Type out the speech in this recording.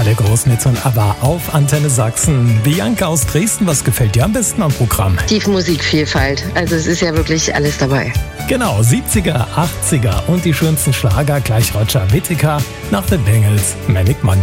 der Großnetz und ABBA auf Antenne Sachsen. Bianca aus Dresden, was gefällt dir am besten am Programm? Die Musikvielfalt. Also es ist ja wirklich alles dabei. Genau, 70er, 80er und die schönsten Schlager, gleich Roger Whittaker nach den Bengals, Manic Monday.